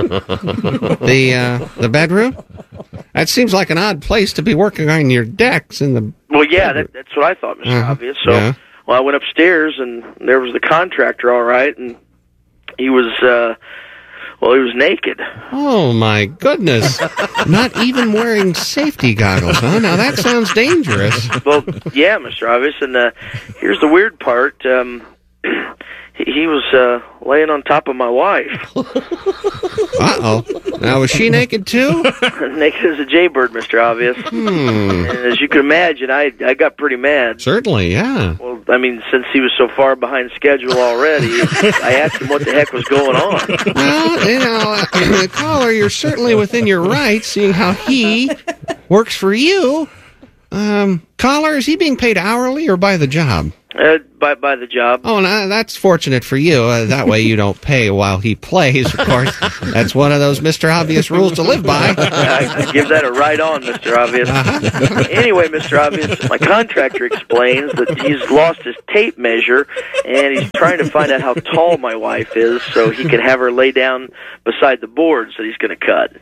the uh, the bedroom? That seems like an odd place to be working on your decks in the... Well, yeah, that, that's what I thought, Mister Uh-huh. Obvious. So, Yeah. well, I went upstairs, and there was the contractor, all right, and he was, uh, well, he was naked. Oh, my goodness. Not even wearing safety goggles, huh? Now, that sounds dangerous. Well, yeah, Mister Obvious, and uh, here's the weird part. Um, he, he was, uh, laying on top of my wife. Uh-oh. Now, was she naked, too? Naked as a jaybird, Mister Obvious. Hmm. And as you can imagine, I I got pretty mad. Certainly, yeah. Well, I mean, since he was so far behind schedule already, I asked him what the heck was going on. Well, you know, uh, caller, you're certainly within your rights, seeing how he works for you. Um, caller, is he being paid hourly or by the job? Uh, by by the job. Oh, no, that's fortunate for you. Uh, that way you don't pay while he plays, of course. That's one of those Mister Obvious rules to live by. I, I give that a right on, Mister Obvious. Uh-huh. Anyway, Mister Obvious, my contractor explains that he's lost his tape measure, and he's trying to find out how tall my wife is so he can have her lay down beside the boards that he's going to cut.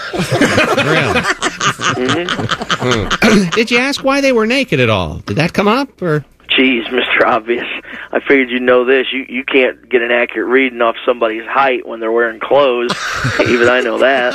Really? Mm-hmm. Did you ask why they were naked at all? Did that come up, or... Jeez, Mister Obvious. I figured you'd know this. You you can't get an accurate reading off somebody's height when they're wearing clothes. Even I know that.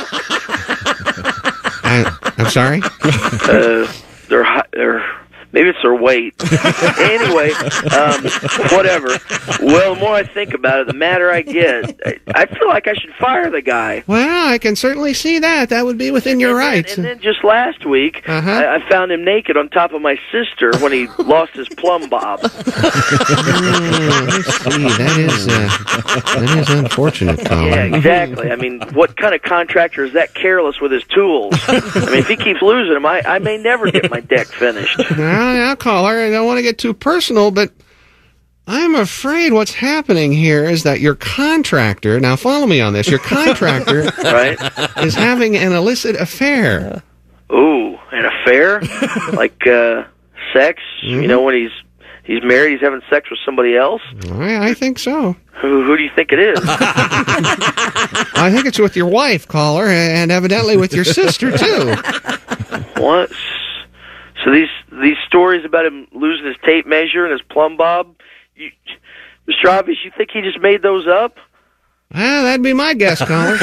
I, I'm sorry? Uh, they're, they're, maybe it's their weight. Anyway, um, whatever. Well, the more I think about it, the madder I get. I, I feel like I should fire the guy. Well, I can certainly see that. That would be within your and rights. Then, and then just last week, uh-huh. I, I found him naked on top of my sister when he lost his plumb bob. Mm, let's see. That is, uh, that is unfortunate, Colin. Yeah, exactly. I mean, what kind of contractor is that careless with his tools? I mean, if he keeps losing them, I, I may never get my deck finished. Now, now, caller, I don't want to get too personal, but I'm afraid what's happening here is that your contractor, now follow me on this, your contractor right. is having an illicit affair. Ooh, an affair? Like uh, sex? Mm-hmm. You know, when he's he's married, he's having sex with somebody else? I, I think so. Who, who do you think it is? I think it's with your wife, caller, and evidently with your sister, too. What? So these these stories about him losing his tape measure and his plumb bob, you, Mister Obvious, you think he just made those up? Ah, that'd be my guess, caller.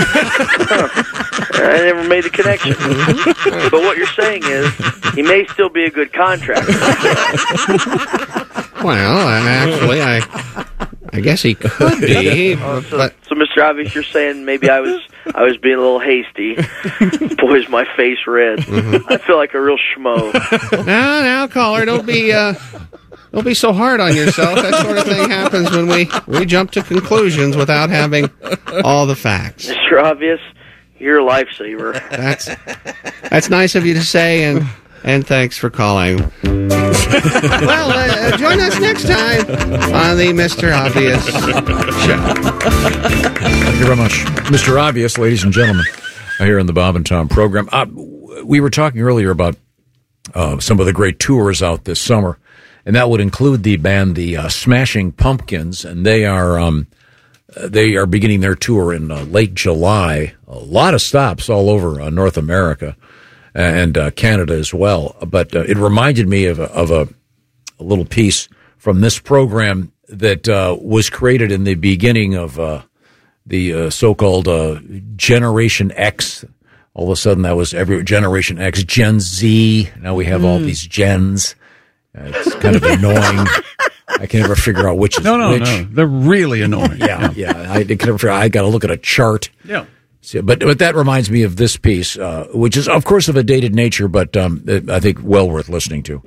I never made the connection. But what you're saying is he may still be a good contractor. Well, actually, I I guess he could be. Uh, so, but so, Mister Obvious, you're saying maybe I was I was being a little hasty. Boy, is my face red. Mm-hmm. I feel like a real schmo. Now, now, caller, don't be uh, don't be so hard on yourself. That sort of thing happens when we, we jump to conclusions without having all the facts. Mister Obvious, you're a lifesaver. That's that's nice of you to say, and and thanks for calling. Well, uh, join us next time on the Mister Obvious Show. Thank you very much. Mister Obvious, ladies and gentlemen, here in the Bob and Tom program. Uh, we were talking earlier about uh, some of the great tours out this summer, and that would include the band, the uh, Smashing Pumpkins, and they are um, they are beginning their tour in uh, late July. A lot of stops all over uh, North America and uh, Canada as well. But uh, it reminded me of a, of a, a little piece from this program that uh, was created in the beginning of uh, the uh, so-called uh, Generation X. All of a sudden, that was every Generation X, Gen Z. Now we have mm. all these gens. Uh, it's kind of annoying. I can never figure out which is no, no, which. No, they're really annoying. yeah, yeah. I can never figure. I got to look at a chart. Yeah. So, but but that reminds me of this piece, uh, which is, of course, of a dated nature, but um, I think well worth listening to.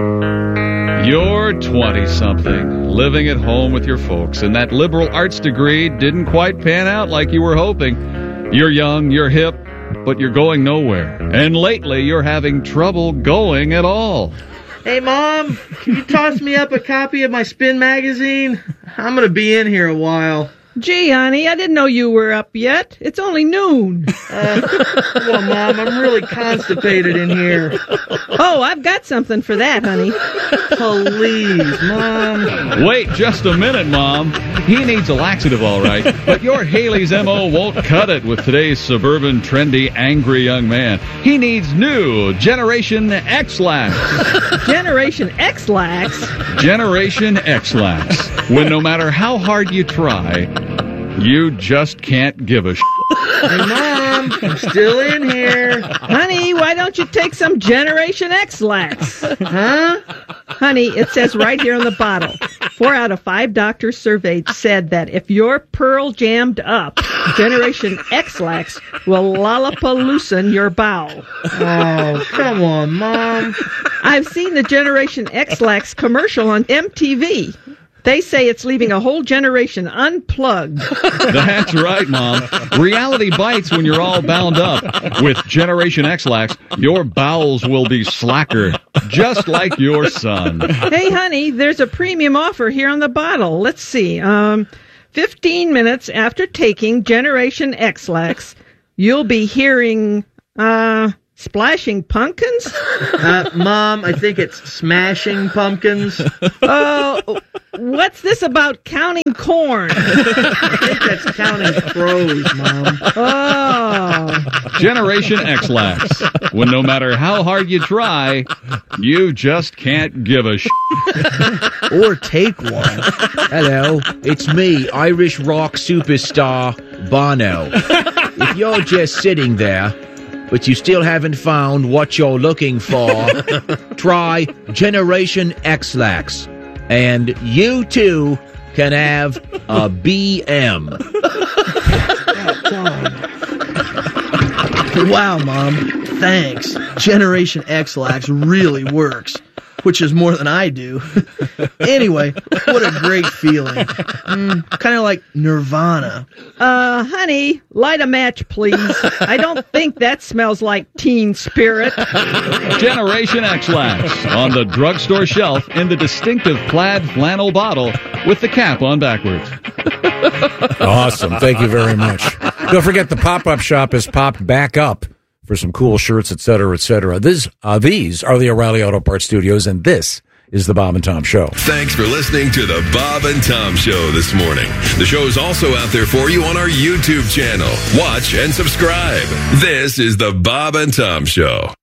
You're twenty-something, living at home with your folks, and that liberal arts degree didn't quite pan out like you were hoping. You're young, you're hip, but you're going nowhere. And lately, you're having trouble going at all. Hey, Mom, can you toss me up a copy of my Spin magazine? I'm going to be in here a while. Gee, honey, I didn't know you were up yet. It's only noon. Uh, well, Mom, I'm really constipated in here. Oh, I've got something for that, honey. Please, Mom. Wait just a minute, Mom. He needs a laxative, all right. But your Haley's M O won't cut it with today's suburban, trendy, angry young man. He needs new Generation X-Lax. Generation X-Lax? Generation X-Lax. When no matter how hard you try, you just can't give a sh**. Hey, Mom, I'm still in here. Honey, why don't you take some Generation X-Lax? Huh? Honey, it says right here on the bottle. Four out of five doctors surveyed said that if you're pearl jammed up, Generation X-Lax will lollapaloosen your bowel. Oh, come on, Mom. I've seen the Generation X-Lax commercial on M T V. They say it's leaving a whole generation unplugged. That's right, Mom. Reality bites when you're all bound up. With Generation X-Lax, your bowels will be slacker, just like your son. Hey, honey, there's a premium offer here on the bottle. Let's see. Um, fifteen minutes after taking Generation X-Lax, you'll be hearing, uh... splashing pumpkins? Uh, Mom, I think it's smashing pumpkins. Oh, what's this about counting corn? I think that's counting crows, Mom. Oh. Generation X-Lax. When no matter how hard you try, you just can't give a sh**. Or take one. Hello, it's me, Irish rock superstar Bono. If you're just sitting there, but you still haven't found what you're looking for, try Generation X-Lax, and you too can have a B M. Wow, Mom. Thanks. Generation X-Lax really works, which is more than I do. Anyway, what a great feeling. Mm, kind of like Nirvana. Uh, honey, light a match, please. I don't think that smells like teen spirit. Generation X-Lax on the drugstore shelf in the distinctive plaid flannel bottle with the cap on backwards. Awesome. Thank you very much. Don't forget the pop-up shop has popped back up for some cool shirts, et cetera, et cetera. This, uh, these are the O'Reilly Auto Parts Studios, and this is the Bob and Tom Show. Thanks for listening to the Bob and Tom Show this morning. The show is also out there for you on our YouTube channel. Watch and subscribe. This is the Bob and Tom Show.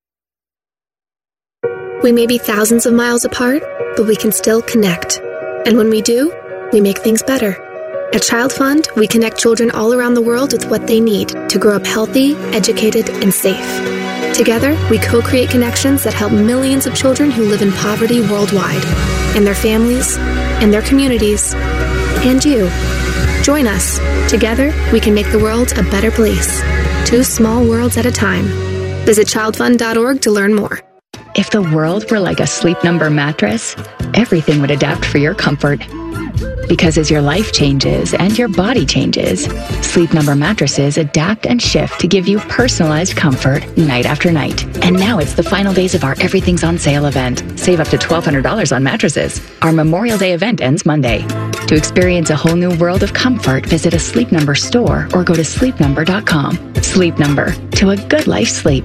We may be thousands of miles apart, but we can still connect. And when we do, we make things better. At Child Fund, we connect children all around the world with what they need to grow up healthy, educated, and safe. Together, we co-create connections that help millions of children who live in poverty worldwide, and their families, and their communities, and you. Join us. Together, we can make the world a better place. Two small worlds at a time. Visit child fund dot org to learn more. If the world were like a Sleep Number mattress, everything would adapt for your comfort. Because as your life changes and your body changes, Sleep Number mattresses adapt and shift to give you personalized comfort night after night. And now it's the final days of our Everything's on Sale event. Save up to twelve hundred dollars on mattresses. Our Memorial Day event ends Monday. To experience a whole new world of comfort, visit a Sleep Number store or go to sleep number dot com. Sleep Number, to a good life sleep.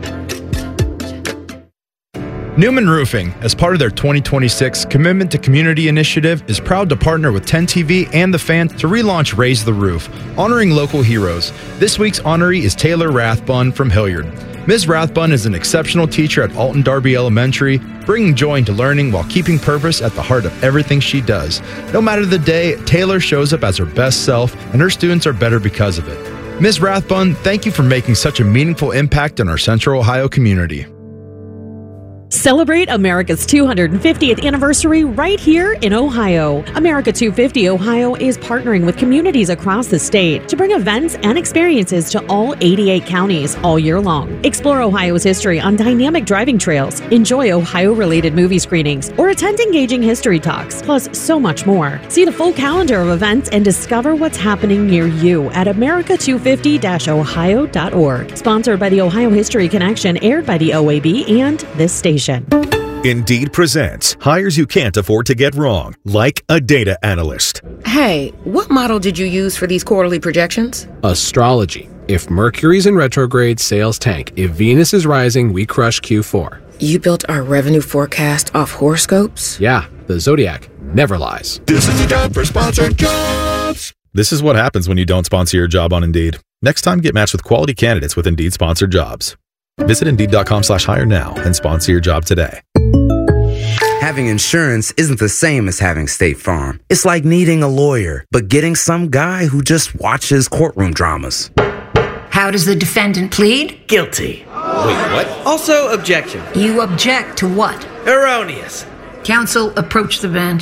Newman Roofing, as part of their twenty twenty-six Commitment to Community initiative, is proud to partner with ten T V and The Fan to relaunch Raise the Roof, honoring local heroes. This week's honoree is Taylor Rathbun from Hilliard. Miz Rathbun is an exceptional teacher at Alton Darby Elementary, bringing joy into learning while keeping purpose at the heart of everything she does. No matter the day, Taylor shows up as her best self, and her students are better because of it. Miz Rathbun, thank you for making such a meaningful impact in our Central Ohio community. Celebrate America's two hundred fiftieth anniversary right here in Ohio. America two fifty Ohio is partnering with communities across the state to bring events and experiences to all eighty-eight counties all year long. Explore Ohio's history on dynamic driving trails, enjoy Ohio-related movie screenings, or attend engaging history talks, plus so much more. See the full calendar of events and discover what's happening near you at america two fifty dash ohio dot org. Sponsored by the Ohio History Connection, aired by the O A B and this station. Indeed presents hires you can't afford to get wrong, like a data analyst. Hey, what model did you use for these quarterly projections? Astrology. If Mercury's in retrograde, sales tank. If Venus is rising, we crush Q four. You built our revenue forecast off horoscopes? Yeah, the Zodiac never lies. This is the time for sponsored jobs. This is what happens when you don't sponsor your job on Indeed. Next time, get matched with quality candidates with Indeed sponsored jobs. Visit Indeed.com slash hire now and sponsor your job today. Having insurance isn't the same as having State Farm. It's like needing a lawyer, but getting some guy who just watches courtroom dramas. How does the defendant plead? Guilty. Wait, what? Also, objection. You object to what? Erroneous. Counsel, approach the bench.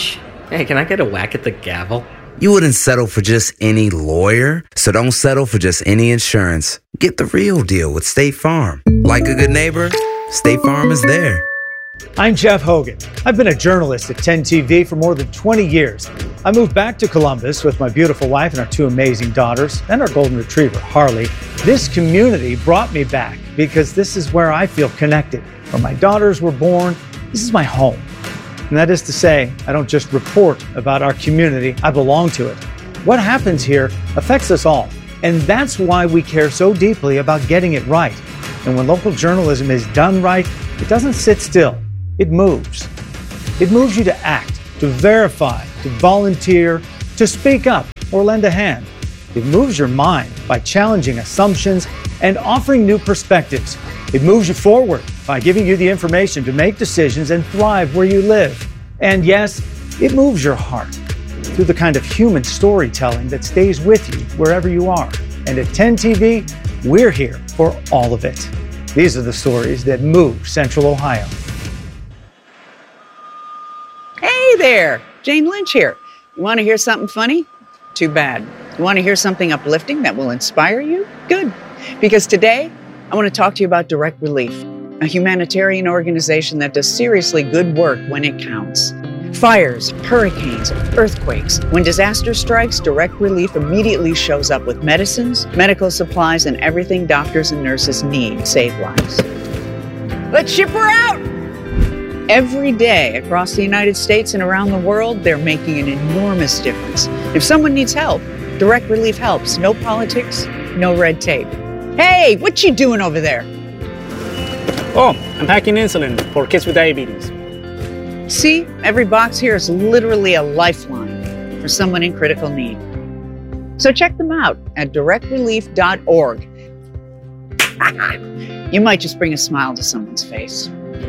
Hey, can I get a whack at the gavel? You wouldn't settle for just any lawyer, so don't settle for just any insurance. Get the real deal with State Farm. Like a good neighbor, State Farm is there. I'm Jeff Hogan. I've been a journalist at ten T V for more than twenty years. I moved back to Columbus with my beautiful wife and our two amazing daughters and our golden retriever, Harley. This community brought me back because this is where I feel connected. Where my daughters were born, this is my home. And that is to say, I don't just report about our community, I belong to it. What happens here affects us all. And that's why we care so deeply about getting it right. And when local journalism is done right, it doesn't sit still. It moves. It moves you to act, to verify, to volunteer, to speak up or lend a hand. It moves your mind by challenging assumptions and offering new perspectives. It moves you forward by giving you the information to make decisions and thrive where you live. And yes, it moves your heart through the kind of human storytelling that stays with you wherever you are. And at ten T V, we're here for all of it. These are the stories that move Central Ohio. Hey there, Jane Lynch here. You want to hear something funny? Too bad. You want to hear something uplifting that will inspire you? Good. Because today, I want to talk to you about Direct Relief, a humanitarian organization that does seriously good work when it counts. Fires, hurricanes, earthquakes. When disaster strikes, Direct Relief immediately shows up with medicines, medical supplies, and everything doctors and nurses need to save lives. Let's ship her out! Every day across the United States and around the world, they're making an enormous difference. If someone needs help, Direct Relief helps. No politics, no red tape. Hey, what you doing over there? Oh, I'm packing insulin for kids with diabetes. See, every box here is literally a lifeline for someone in critical need. So check them out at direct relief dot org. You might just bring a smile to someone's face.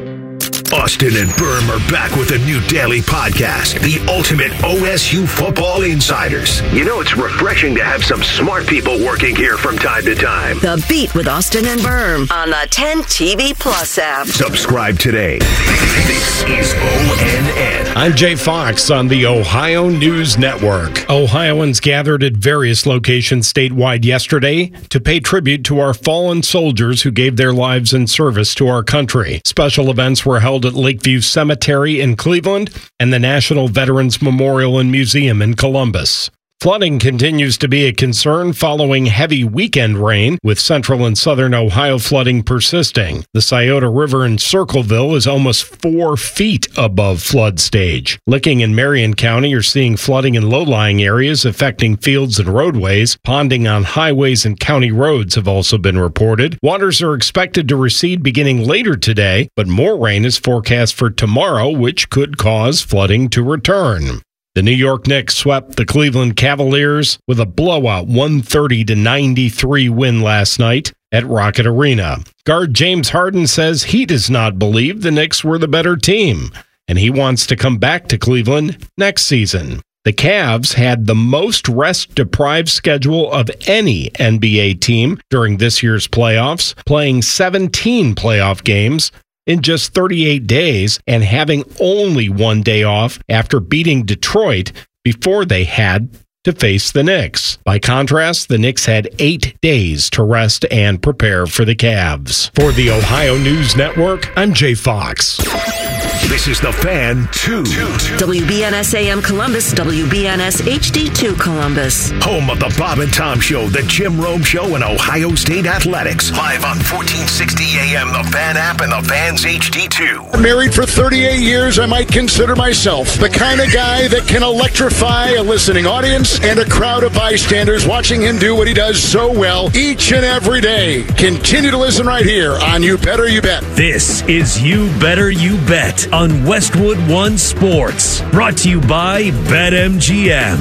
Austin and Berm are back with a new daily podcast, The Ultimate O S U Football Insiders. You know, it's refreshing to have some smart people working here from time to time. The Beat with Austin and Berm on the ten T V Plus app. Subscribe today. This is O N N. I'm Jay Fox on the Ohio News Network. Ohioans gathered at various locations statewide yesterday to pay tribute to our fallen soldiers who gave their lives in service to our country. Special events were held at Lakeview Cemetery in Cleveland and the National Veterans Memorial and Museum in Columbus. Flooding continues to be a concern following heavy weekend rain, with central and southern Ohio flooding persisting. The Scioto River in Circleville is almost four feet above flood stage. Licking and Marion County are seeing flooding in low-lying areas affecting fields and roadways. Ponding on highways and county roads have also been reported. Waters are expected to recede beginning later today, but more rain is forecast for tomorrow, which could cause flooding to return. The New York Knicks swept the Cleveland Cavaliers with a blowout one thirty to ninety-three win last night at Rocket Arena. Guard James Harden says he does not believe the Knicks were the better team, and he wants to come back to Cleveland next season. The Cavs had the most rest-deprived schedule of any N B A team during this year's playoffs, playing seventeen playoff games in just thirty-eight days and having only one day off after beating Detroit before they had to face the Knicks. By contrast, the Knicks had eight days to rest and prepare for the Cavs. For the Ohio News Network, I'm Jay Fox. This is The Fan two. W B N S A M Columbus, W B N S H D two Columbus. Home of the Bob and Tom Show, the Jim Rome Show, and Ohio State Athletics. Live on fourteen sixty A M, the Fan app, and the Fan's H D two. Married for thirty-eight years, I might consider myself the kind of guy that can electrify a listening audience and a crowd of bystanders watching him do what he does so well each and every day. Continue to listen right here on You Better You Bet. This is You Better You Bet on Westwood One Sports. Brought to you by BetMGM.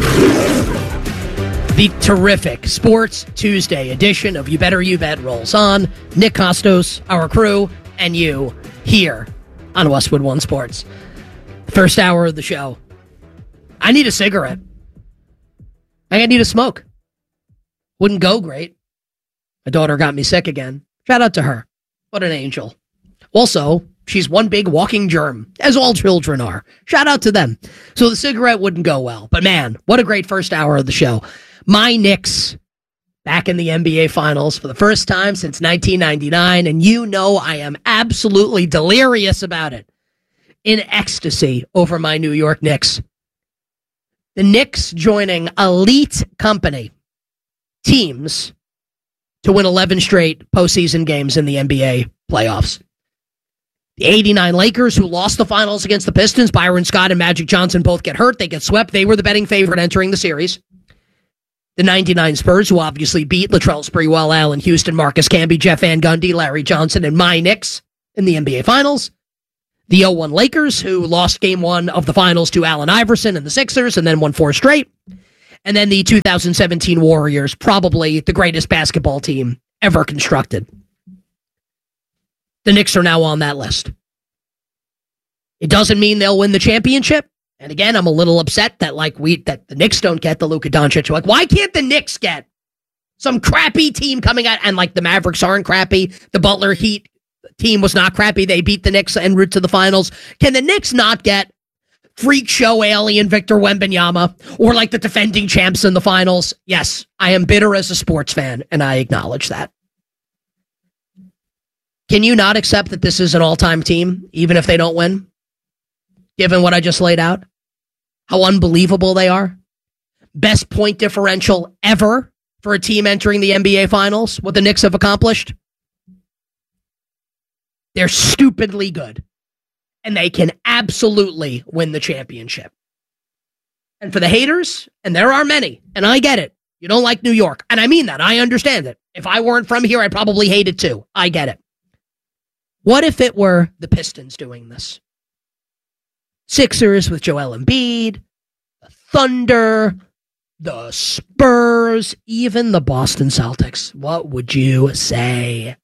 The terrific Sports Tuesday edition of You Better You Bet rolls on. Nick Costos, our crew, and you here on Westwood One Sports. First hour of the show. I need a cigarette. I need a smoke. Wouldn't go great. My daughter got me sick again. Shout out to her. What an angel. Also, she's one big walking germ, as all children are. Shout out to them. So the cigarette wouldn't go well. But man, what a great first hour of the show. My Knicks back in the N B A Finals for the first time since nineteen ninety-nine, and you know I am absolutely delirious about it. In ecstasy over my New York Knicks. The Knicks joining elite company teams to win eleven straight postseason games in the N B A playoffs. The eighty-nine Lakers, who lost the finals against the Pistons, Byron Scott and Magic Johnson both get hurt. They get swept. They were the betting favorite entering the series. The ninety-nine Spurs, who obviously beat Latrell Sprewell, Allen Houston, Marcus Camby, Jeff Van Gundy, Larry Johnson, and my Knicks in the N B A Finals. The oh one Lakers, who lost game one of the finals to Allen Iverson and the Sixers and then won four straight. And then the two thousand seventeen Warriors, probably the greatest basketball team ever constructed. The Knicks are now on that list. It doesn't mean they'll win the championship. And again, I'm a little upset that like we that the Knicks don't get the Luka Doncic. Like, why can't the Knicks get some crappy team coming out? And like the Mavericks aren't crappy. The Butler Heat team was not crappy. They beat the Knicks en route to the finals. Can the Knicks not get freak show alien Victor Wembanyama or like the defending champs in the finals? Yes, I am bitter as a sports fan, and I acknowledge that. Can you not accept that this is an all-time team, even if they don't win? Given what I just laid out? How unbelievable they are? Best point differential ever for a team entering the N B A Finals, what the Knicks have accomplished? They're stupidly good. And they can absolutely win the championship. And for the haters, and there are many, and I get it, you don't like New York. And I mean that. I understand it. If I weren't from here, I'd probably hate it too. I get it. What if it were the Pistons doing this? Sixers with Joel Embiid, the Thunder, the Spurs, even the Boston Celtics. What would you say?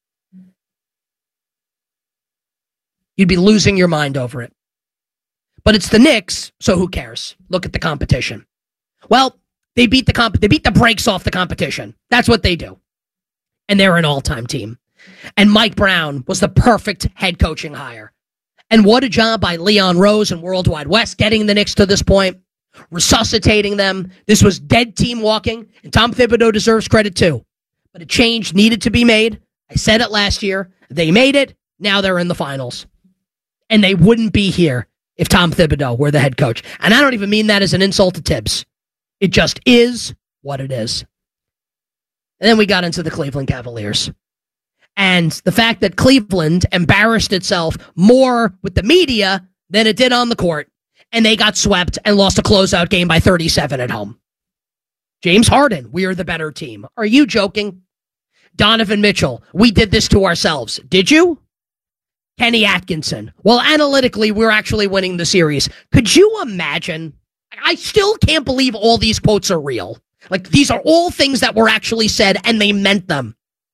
You'd be losing your mind over it. But it's the Knicks, so who cares? Look at the competition. Well, they beat the comp- they beat the brakes off the competition. That's what they do. And they're an all-time team. And Mike Brown was the perfect head coaching hire. And what a job by Leon Rose and Worldwide West getting the Knicks to this point, resuscitating them. This was dead team walking, and Tom Thibodeau deserves credit too. But a change needed to be made. I said it last year. They made it. Now they're in the finals. And they wouldn't be here if Tom Thibodeau were the head coach. And I don't even mean that as an insult to Tibbs. It just is what it is. And then we got into the Cleveland Cavaliers. And the fact that Cleveland embarrassed itself more with the media than it did on the court. And they got swept and lost a closeout game by thirty-seven at home. James Harden, we are the better team. Are you joking? Donovan Mitchell, we did this to ourselves. Did you? Kenny Atkinson, well, analytically, we're actually winning the series. Could you imagine? I still can't believe all these quotes are real. Like, these are all things that were actually said, and they meant them.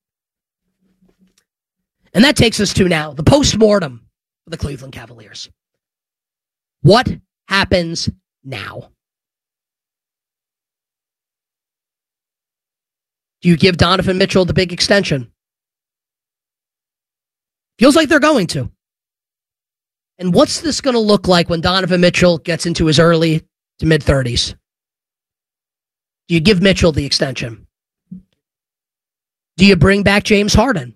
And that takes us to now the postmortem of the Cleveland Cavaliers. What happens now? Do you give Donovan Mitchell the big extension? Feels like they're going to. And what's this going to look like when Donovan Mitchell gets into his early to mid-thirties? Do you give Mitchell the extension? Do you bring back James Harden?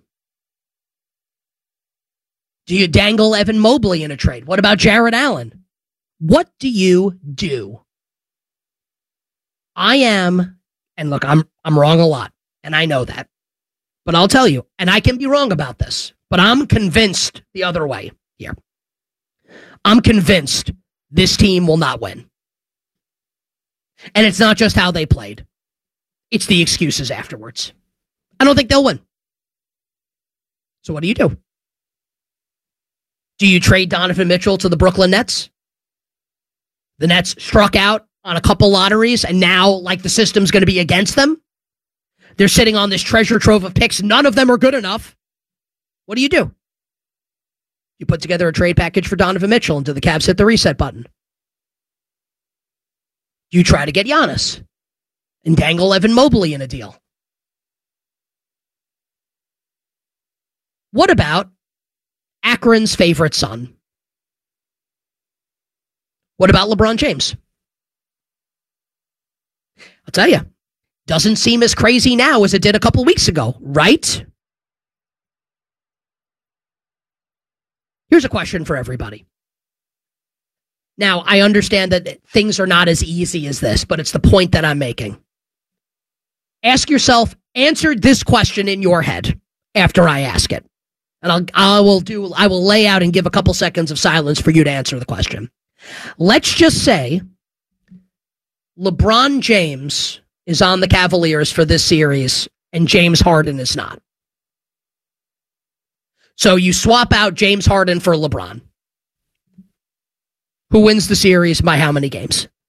Do you dangle Evan Mobley in a trade? What about Jarrett Allen? What do you do? I am, and look, I'm I'm wrong a lot, and I know that. But I'll tell you, and I can be wrong about this, but I'm convinced the other way here. I'm convinced this team will not win. And it's not just how they played. It's the excuses afterwards. I don't think they'll win. So what do you do? Do you trade Donovan Mitchell to the Brooklyn Nets? The Nets struck out on a couple lotteries, and now, like, the system's going to be against them. They're sitting on this treasure trove of picks. None of them are good enough. What do you do? You put together a trade package for Donovan Mitchell until the Cavs hit the reset button. You try to get Giannis and dangle Evan Mobley in a deal. What about Akron's favorite son. What about LeBron James? I'll tell you, doesn't seem as crazy now as it did a couple weeks ago, right? Here's a question for everybody. Now, I understand that things are not as easy as this, but it's the point that I'm making. Ask yourself, answer this question in your head after I ask it. And I'll, I will do, I will lay out and give a couple seconds of silence for you to answer the question. Let's just say LeBron James is on the Cavaliers for this series and James Harden is not. So you swap out James Harden for LeBron. Who wins the series by how many games?